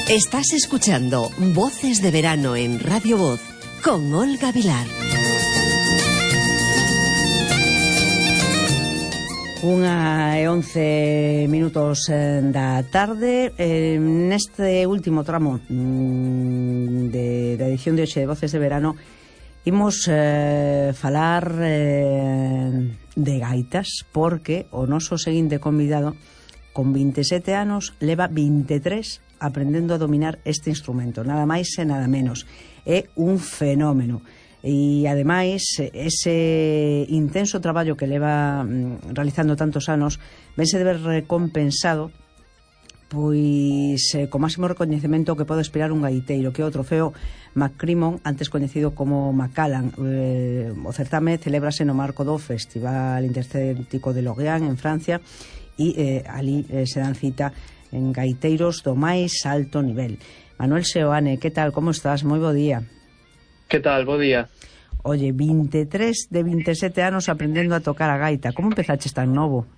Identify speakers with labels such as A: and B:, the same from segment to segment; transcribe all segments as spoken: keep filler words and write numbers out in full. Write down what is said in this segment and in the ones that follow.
A: Estás escuchando Voces de Verano en Radio Voz con Olga Vilar.
B: Unha e once minutos da tarde. eh, Neste último tramo de, da edición de hoxe de Voces de Verano imos eh, falar eh, de gaitas, porque o noso seguinte convidado con vinte e sete anos leva vinte e tres aprendendo a dominar este instrumento, nada máis e nada menos. É un fenómeno. E ademais ese intenso traballo que leva mm, realizando tantos anos vense de ver recompensado pois eh, co máximo recoñecemento que pode aspirar un gaiteiro, que é o trofeo McCrimmon, antes coñecido como Macallan. Eh, o certame celébrase no marco do Festival Intercéntrico de Lorient en Francia e eh, ali eh, se dan cita en gaiteiros do máis alto nivel. Manuel Seoane, que tal, como estás? Moi bo día.
C: Que tal? Bo día.
B: Oye, vinte e tres de vinte e sete anos aprendendo a tocar a gaita. Como empezaches tan novo?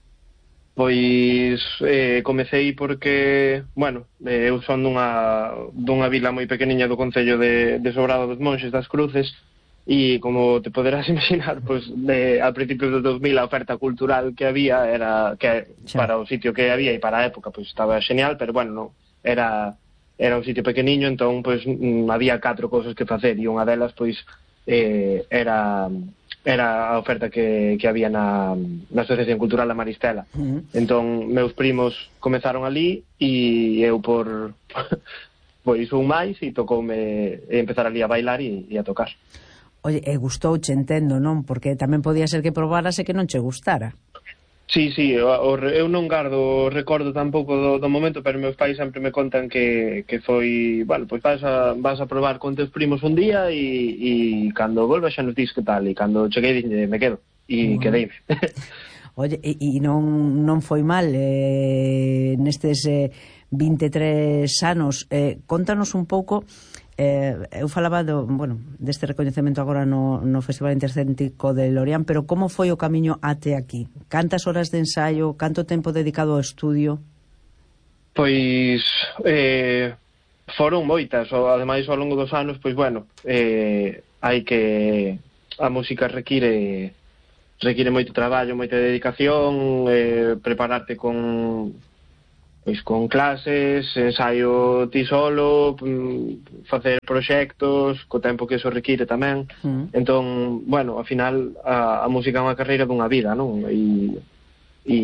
C: Pois eh, comecei porque, bueno, eh, eu son dunha, dunha vila moi pequeniña do concello de, de Sobrado dos Monxes das Cruces, e como te poderás imaginar, pois de, al principio do dos mil a oferta cultural que había era que sí, para o sitio que había e para a época pois estaba genial, pero bueno, non, era era un sitio pequeniño, entón pois mm, había catro cousas que facer, e unha delas pois eh, era era a oferta que, que había na, na Asociación Cultural da Maristela. Uh-huh. Entón meus primos comezaron ali e eu por pois un máis e tocoume empezar ali a bailar e, e a tocar.
B: Oye, e gustouche, entendo, non? Porque tamén podía ser que probaras e que non che gustara.
C: Sí, sí, o, o, eu non gardo recordo tampouco do, do momento, pero meus pais sempre me contan que, que foi, bueno, pois vas a, vas a probar con teus primos un día e, e cando volvas xa nos dis que tal, e cando cheguei dixen, me quedo, e uh-huh. quedeime.
B: Oye, e, e non, non foi mal eh, nestes eh, vinte e tres anos. Eh, contanos un pouco. Eh, eu falaba do, bueno, deste recoñecemento agora no, no Festival Intercéntrico de Lorient, pero como foi o camiño até aquí? Cantas horas de ensaio? Canto tempo dedicado ao estudio?
C: Pois eh, foron moitas, o, ademais ao longo dos anos, pois bueno, eh, hai que a música require require moito traballo, moita dedicación, eh, prepararte con pois con clases, ensaio ti solo, facer proxectos, co tempo que eso require tamén. Mm. Entón, bueno, ao final a, a música é unha carreira dunha vida, non? E, e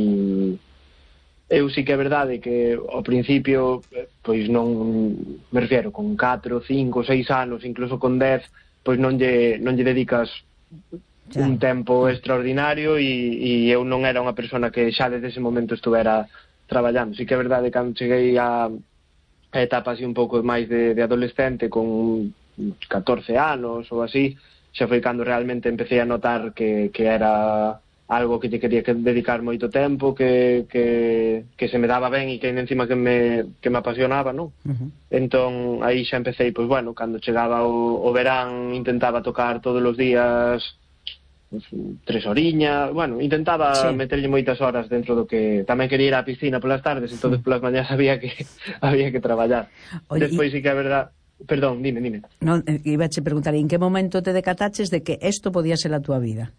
C: eu sí que é verdade que ao principio, pois non, me refiero, con catro, cinco, seis anos, incluso con dez, pois non lle, non lle dedicas ya un tempo extraordinario, e, e eu non era unha persona que xa desde ese momento estuvera traballando. Sí que é verdade que cando cheguei a, a etapa así un pouco máis de, de adolescente, con catorce anos ou así, xa foi cando realmente empecé a notar que, que era algo que lle quería que dedicar moito tempo, que, que, que se me daba ben e que encima que me, que me apasionaba, non? Uh-huh. Entón, aí xa empecé, pois bueno, cando chegaba o, o verán, intentaba tocar todos os días tres horiñas, bueno, intentaba sí. meterlle moitas horas dentro do que tamén quería ir á piscina polas tardes, entón sí. polas mañás había que había que traballar. Oye, despois y... sí que a verdad, perdón, dime, dime.
B: Non, iba a che preguntar, en que momento te decataches de que isto podía ser a túa vida?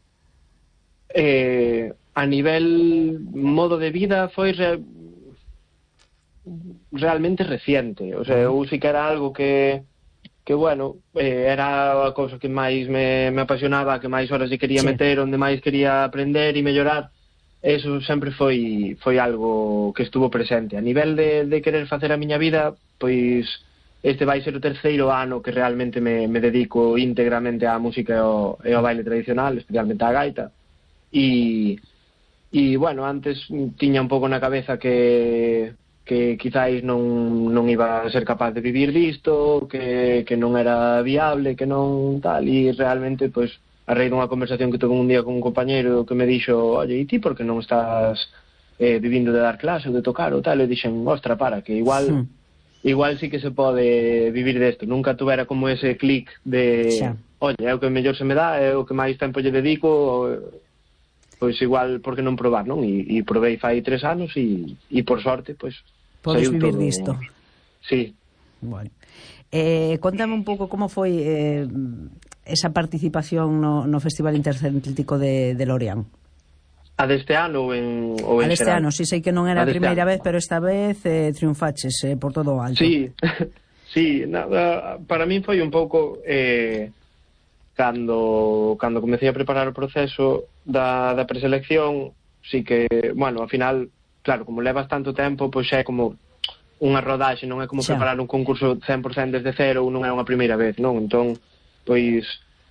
C: Eh, a nivel modo de vida foi re... realmente reciente, o sea, eu sí que era algo que que, bueno, eh, era a cousa que máis me, me apasionaba, que máis horas lle quería sí. meter, onde máis quería aprender e mellorar. Eso sempre foi foi algo que estuvo presente. A nivel de, de querer facer a miña vida, pois este vai ser o terceiro ano que realmente me, me dedico íntegramente á música e ao, e ao baile tradicional, especialmente á gaita. E, e bueno, antes tiña un pouco na cabeza que... que quizáis non, non iba a ser capaz de vivir disto, que, que non era viable, que non tal, e realmente, pois, a raíz dunha conversación que tuve un día con un compañero que me dixo, oye, e ti por que non estás eh, vivindo de dar clase ou de tocar ou tal? E dixen, ostra, para, que igual sí. igual sí que se pode vivir desto. Nunca tuvera como ese clic de, sí. oye, é o que mellor se me dá, é o que máis tempo lle dedico, pois igual, por que non probar, non? E, e provei fai tres anos e, e por sorte, pois,
B: podes vivir todo disto.
C: Sí,
B: Bueno. Eh, contame un pouco como foi eh, esa participación no, no Festival Intercéntrico de, de Lorient.
C: A deste ano ou en, ou en
B: a deste
C: xeral?
B: ano, si sei que non era a, a primeira ano. vez, pero esta vez eh, triunfaches eh, por todo o alto.
C: Sí, sí, nada, para min foi un pouco eh, cando cando comecei a preparar o proceso da, da preselección, sí que, bueno, ao final, claro, como levas tanto tempo, pois é como unha rodaxe, non é como xa. Preparar un concurso cen por cento desde cero, non é unha primeira vez, non? Entón, pois,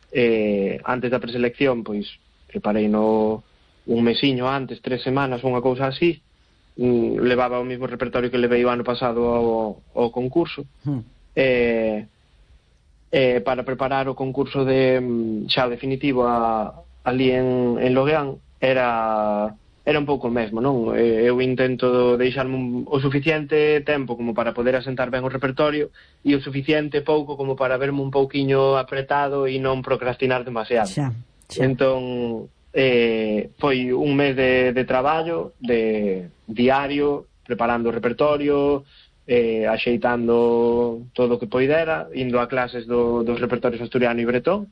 C: eh, antes da preselección, pois, preparei no un mesiño antes, tres semanas, unha cousa así, mm, levaba o mesmo repertorio que levei o ano pasado ao, ao concurso, mm. eh, eh, para preparar o concurso de xa definitivo a, ali en, en Logueán, era... era un pouco o mesmo, non? Eu intento deixarme un, o suficiente tempo como para poder asentar ben o repertorio e o suficiente pouco como para verme un pouquiño apretado e non procrastinar demasiado.
B: Xa, xa.
C: Entón, eh, foi un mes de, de traballo, de diario, preparando o repertorio, eh, axeitando todo o que poidera, indo a clases do, dos repertorios asturiano e bretón,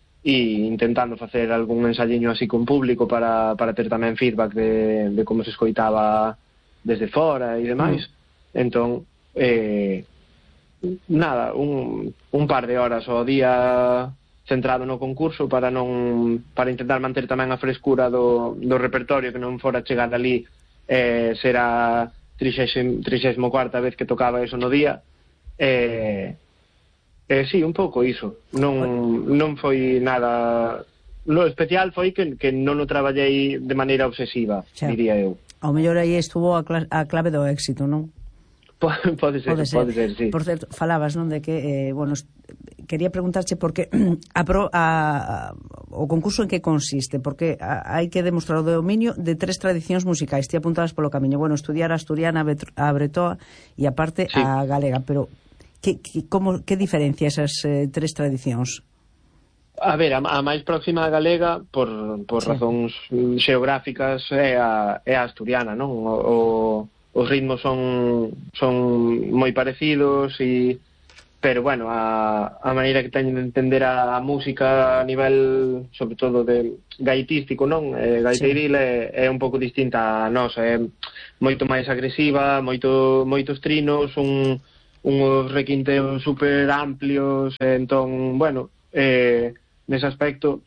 C: e intentando facer algún ensayiño así con público para, para ter tamén feedback de, de como se escoitaba desde fora e demais. Mm. Entón, eh, nada, un, un par de horas ao día centrado no concurso para non para intentar manter tamén a frescura do, do repertorio, que non fora chegar ali eh, será trixésima cuarta vez que tocaba eso no día. Eh, Eh, sí, un pouco iso. Non, non foi nada... Lo especial foi que, que non o traballei de maneira obsesiva, xa. Diría eu.
B: Ao mellor aí estuvo a, cla a clave do éxito, non?
C: Pode ser, pode ser, pode ser, sí.
B: Por certo, falabas, non, de que, eh, bueno, quería preguntarche porque a pro, a, a, o concurso en que consiste, porque a, hai que demostrar o dominio de tres tradicións musicais, ti apuntabas polo camiño, bueno, estudiar a asturiana, a bretoa e aparte sí. a galega, pero... Que, que, como, que diferencia esas eh, tres tradicións?
C: A ver, a, a máis próxima a galega, por, por sí. razóns xeográficas, é a, é a asturiana, non? O, o, os ritmos son, son moi parecidos, e, pero, bueno, a, a maneira que teñen de entender a, a música a nivel, sobre todo, de gaitístico, non? Eh, gaiteiril sí. é, é un pouco distinta a nosa, é moito máis agresiva, moito, moitos trinos, un... unhos requinteos super amplios, e entón, bueno, eh, nese aspecto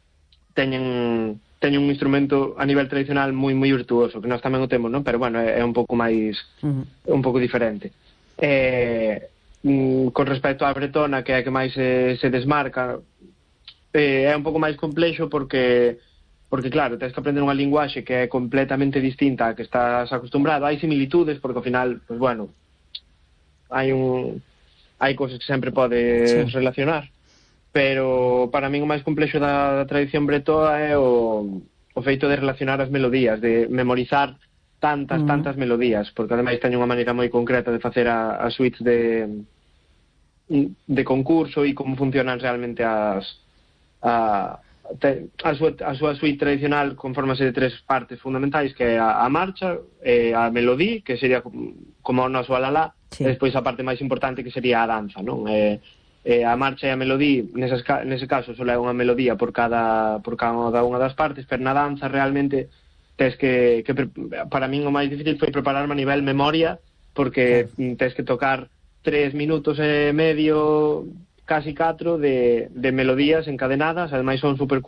C: teñen teñen un instrumento a nivel tradicional moi moi virtuoso, que nós tamén o temos, non? Pero bueno, é, é un pouco máis uh-huh. un pouco diferente. Eh, mm, con respecto á bretona, que é a que máis se, se desmarca, eh, é un pouco máis complexo porque porque claro, tens que aprender unha linguaxe que é completamente distinta a que estás acostumbrado. Hai similitudes porque ao final, pues bueno, hai un hai cousas que sempre podes sí. relacionar, pero para min o máis complexo da, da tradición bretoa é o, o feito de relacionar as melodías, de memorizar tantas, uh -huh. tantas melodías, porque ademais teño unha maneira moi concreta de facer a, a suites de de concurso e como funcionan realmente as a, a, súa, a súa suite tradicional confórmase de tres partes fundamentais, que é a, a marcha, eh, a melodía, que sería como, como o noso alalá, sí. E despois a parte máis importante que sería a danza, non? Eh, eh, a marcha e a melodía, nesas, nese caso só é unha melodía por cada por cada unha das partes, pero na danza realmente tes que, que para min o máis difícil foi prepararme a nivel memoria, porque sí. tes que tocar tres minutos e medio, casi catro de, de melodías encadenadas, ademais son super